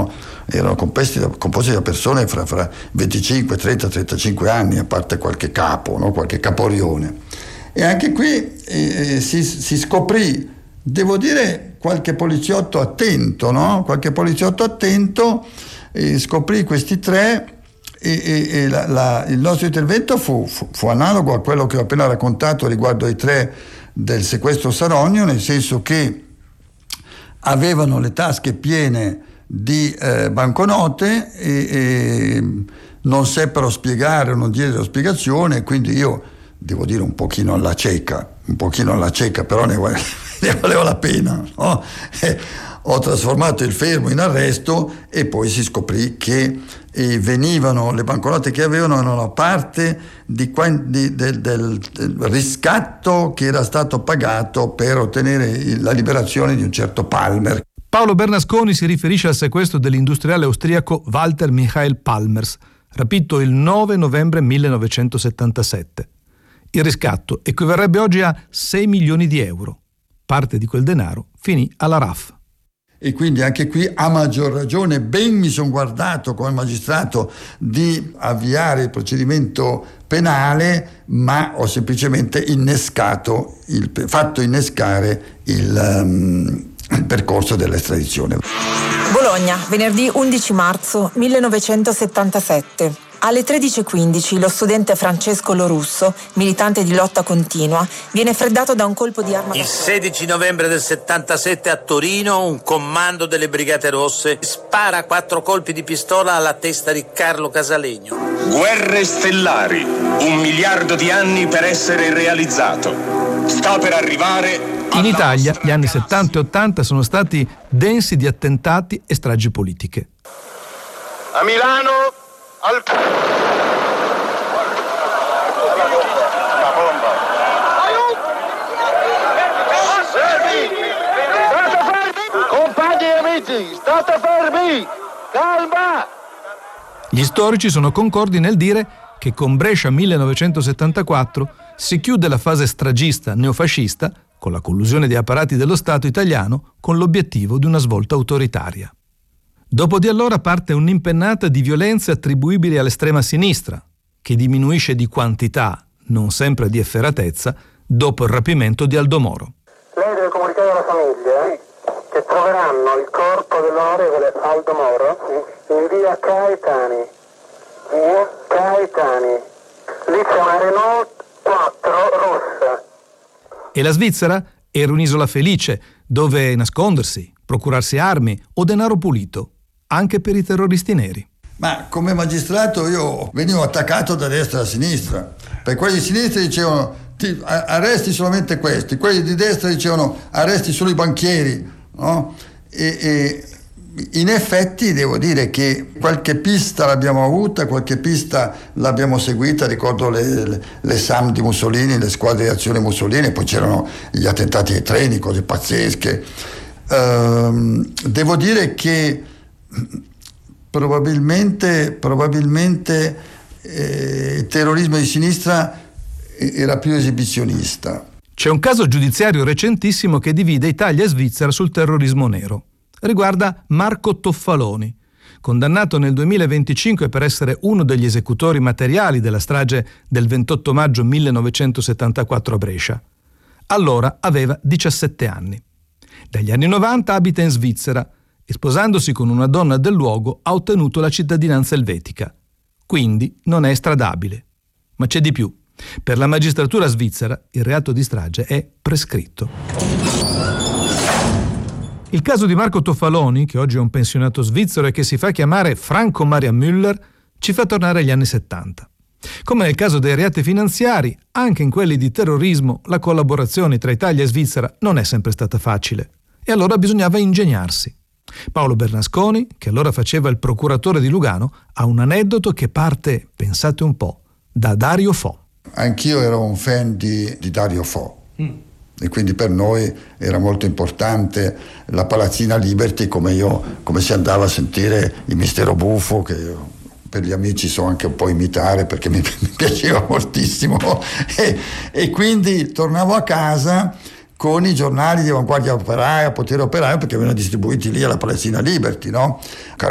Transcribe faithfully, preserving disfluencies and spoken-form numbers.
erano, erano composti, da, composti da persone fra, fra venticinque, trenta, trentacinque anni, a parte qualche capo, no? Qualche caporione. E anche qui eh, si, si scoprì, devo dire, qualche poliziotto attento, no? Qualche poliziotto attento eh, scoprì questi tre e, e, e la, la, il nostro intervento fu, fu, fu analogo a quello che ho appena raccontato riguardo ai tre del sequestro Saronio, nel senso che avevano le tasche piene di eh, banconote e, e non seppero spiegare o non diedero spiegazione, quindi io devo dire un pochino alla cieca, un pochino alla cieca, però ne, ne valeva la pena, no? Eh, ho trasformato il fermo in arresto e poi si scoprì che eh, venivano, le banconote che avevano erano parte di, di, del, del, del riscatto che era stato pagato per ottenere la liberazione di un certo Palmer. Paolo Bernasconi si riferisce al sequestro dell'industriale austriaco Walter Michael Palmers, rapito il nove novembre millenovecentosettantasette. Il riscatto equivarrebbe oggi a sei milioni di euro. Parte di quel denaro finì alla R A F. E quindi anche qui a maggior ragione ben mi sono guardato come magistrato di avviare il procedimento penale, ma ho semplicemente innescato, il, fatto innescare il, um, il percorso dell'estradizione. Bologna, venerdì undici marzo millenovecentosettantasette. Alle tredici e quindici lo studente Francesco Lorusso, militante di lotta continua, viene freddato da un colpo di arma. Il sedici novembre del settantasette a Torino un comando delle Brigate Rosse spara quattro colpi di pistola alla testa di Carlo Casalegno. Guerre stellari, un miliardo di anni per essere realizzato. Sta per arrivare. In Italia gli anni settanta e ottanta sono stati densi di attentati e stragi politiche. A Milano al... La bomba. State fermi! Compagni e amici, state fermi! Calma! Gli storici sono concordi nel dire che con Brescia millenovecentosettantaquattro si chiude la fase stragista neofascista con la collusione di apparati dello Stato italiano con l'obiettivo di una svolta autoritaria. Dopo di allora parte un'impennata di violenze attribuibili all'estrema sinistra, che diminuisce di quantità, non sempre di efferatezza, dopo il rapimento di Aldo Moro. Lei deve comunicare alla famiglia che troveranno il corpo dell'onorevole Aldo Moro in via Caetani. Via Caetani. Lì c'è una Renault quattro rossa. E la Svizzera era un'isola felice, dove nascondersi, procurarsi armi o denaro pulito, anche per i terroristi neri. Ma come magistrato io venivo attaccato da destra e da sinistra, per quelli di sinistra dicevano ti, arresti solamente questi, quelli di destra dicevano arresti solo i banchieri, no? E, e in effetti devo dire che qualche pista l'abbiamo avuta, qualche pista l'abbiamo seguita, ricordo le, le, le S A M di Mussolini, le squadre di azione Mussolini, poi c'erano gli attentati ai treni, cose pazzesche. Ehm, devo dire che probabilmente, probabilmente eh, il terrorismo di sinistra era più esibizionista. C'è un caso giudiziario recentissimo che divide Italia e Svizzera sul terrorismo nero. Riguarda Marco Toffaloni, condannato nel duemilaventicinque per essere uno degli esecutori materiali della strage del ventotto maggio millenovecentosettantaquattro a Brescia. Allora aveva diciassette anni. Dagli anni novanta abita in Svizzera e sposandosi con una donna del luogo ha ottenuto la cittadinanza elvetica. Quindi non è estradabile. Ma c'è di più. Per la magistratura svizzera il reato di strage è prescritto. Il caso di Marco Toffaloni, che oggi è un pensionato svizzero e che si fa chiamare Franco Maria Müller, ci fa tornare agli anni settanta. Come nel caso dei reati finanziari, anche in quelli di terrorismo la collaborazione tra Italia e Svizzera non è sempre stata facile. E allora bisognava ingegnarsi. Paolo Bernasconi, che allora faceva il procuratore di Lugano, ha un aneddoto che parte, pensate un po', da Dario Fo. Anch'io ero un fan di, di Dario Fo. Mm. E quindi per noi era molto importante la Palazzina Liberty, come io come si andava a sentire il Mistero Buffo, che io, per gli amici so anche un po' imitare perché mi, mi piaceva moltissimo e, e quindi tornavo a casa con i giornali di Avanguardia Operaia, Potere Operaio, perché venivano distribuiti lì alla Palazzina Liberty, no?